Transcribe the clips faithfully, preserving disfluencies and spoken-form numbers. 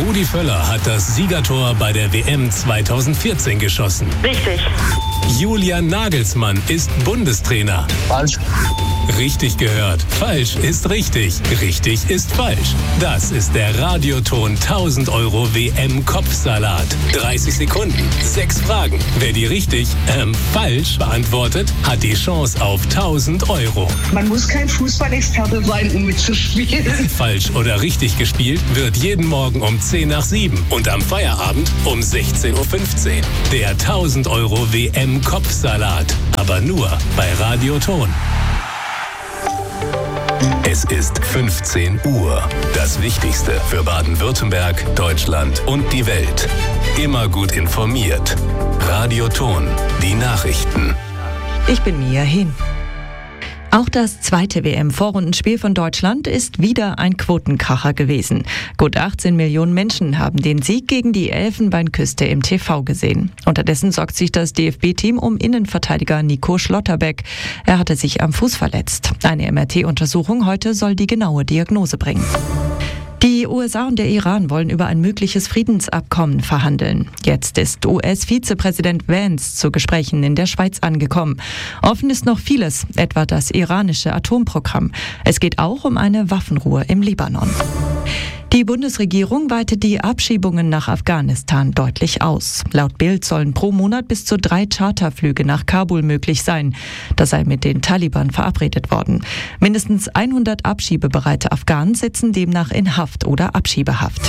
Rudi Völler hat das Siegertor bei der W M zweitausendvierzehn geschossen. Richtig. Julian Nagelsmann ist Bundestrainer. Falsch. Richtig gehört. Falsch ist richtig. Richtig ist falsch. Das ist der Radioton tausend Euro W M-Kopfsalat. dreißig Sekunden, sechs Fragen. Wer die richtig, ähm, falsch beantwortet, hat die Chance auf tausend Euro. Man muss kein Fußballexperte sein, um mitzuspielen. Falsch oder richtig gespielt wird jeden Morgen um zehn nach sieben und am Feierabend um sechzehn Uhr fünfzehn. Der tausend Euro W M-Kopfsalat. Aber nur bei Radioton. Es ist fünfzehn Uhr. Das Wichtigste für Baden-Württemberg, Deutschland und die Welt. Immer gut informiert. Radioton. Die Nachrichten. Ich bin Mia Hin. Auch das zweite W M-Vorrundenspiel von Deutschland ist wieder ein Quotenkracher gewesen. Gut achtzehn Millionen Menschen haben den Sieg gegen die Elfenbeinküste im T V gesehen. Unterdessen sorgt sich das D F B-Team um Innenverteidiger Nico Schlotterbeck. Er hatte sich am Fuß verletzt. Eine M R T-Untersuchung heute soll die genaue Diagnose bringen. Die U S A und der Iran wollen über ein mögliches Friedensabkommen verhandeln. Jetzt ist U S-Vizepräsident Vance zu Gesprächen in der Schweiz angekommen. Offen ist noch vieles, etwa das iranische Atomprogramm. Es geht auch um eine Waffenruhe im Libanon. Die Bundesregierung weitet die Abschiebungen nach Afghanistan deutlich aus. Laut Bild sollen pro Monat bis zu drei Charterflüge nach Kabul möglich sein. Das sei mit den Taliban verabredet worden. Mindestens hundert abschiebebereite Afghanen sitzen demnach in Haft oder Abschiebehaft.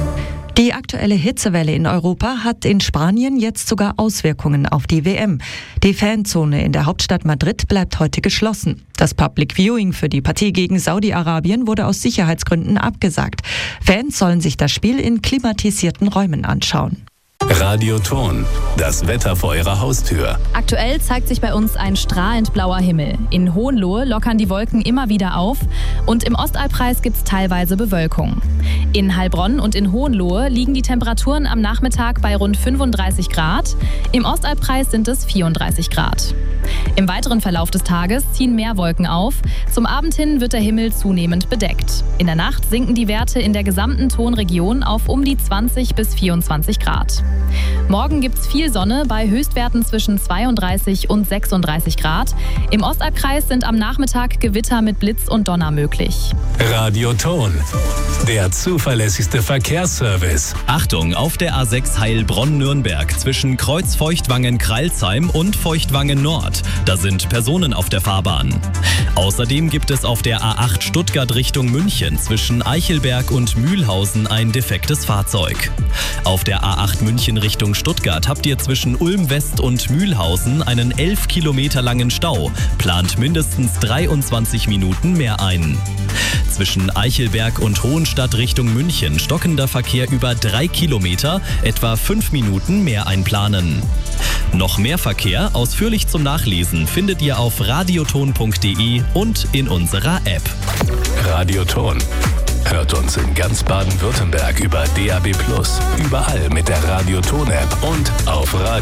Die aktuelle Hitzewelle in Europa hat in Spanien jetzt sogar Auswirkungen auf die W M. Die Fanzone in der Hauptstadt Madrid bleibt heute geschlossen. Das Public Viewing für die Partie gegen Saudi-Arabien wurde aus Sicherheitsgründen abgesagt. Fans sollen sich das Spiel in klimatisierten Räumen anschauen. Radioton. Das Wetter vor Ihrer Haustür. Aktuell zeigt sich bei uns ein strahlend blauer Himmel. In Hohenlohe lockern die Wolken immer wieder auf und im Ostalbkreis gibt es teilweise Bewölkung. In Heilbronn und in Hohenlohe liegen die Temperaturen am Nachmittag bei rund fünfunddreißig Grad. Im Ostalbkreis sind es vierunddreißig Grad. Im weiteren Verlauf des Tages ziehen mehr Wolken auf. Zum Abend hin wird der Himmel zunehmend bedeckt. In der Nacht sinken die Werte in der gesamten Tonregion auf um die zwanzig bis vierundzwanzig Grad. Morgen gibt es viel Sonne bei Höchstwerten zwischen zweiunddreißig und sechsunddreißig Grad. Im Ostalbkreis sind am Nachmittag Gewitter mit Blitz und Donner möglich. Radioton. Der zuverlässigste Verkehrsservice. Achtung, auf der A sechs Heilbronn-Nürnberg zwischen Kreuz-Feuchtwangen-Kreilsheim und Feuchtwangen-Nord. Da sind Personen auf der Fahrbahn. Außerdem gibt es auf der A acht Stuttgart Richtung München zwischen Eichelberg und Mühlhausen ein defektes Fahrzeug. Auf der A acht München Richtung Stuttgart habt ihr zwischen Ulm West und Mühlhausen einen elf Kilometer langen Stau. Plant mindestens dreiundzwanzig Minuten mehr ein. Zwischen Eichelberg und Hohenstadt Richtung München stockender Verkehr über drei Kilometer, etwa fünf Minuten mehr einplanen. Noch mehr Verkehr, ausführlich zum Nachlesen, findet ihr auf radioton punkt de und in unserer App. Radioton. Hört uns in ganz Baden-Württemberg über D A B plus, überall mit der Radioton-App und auf Radio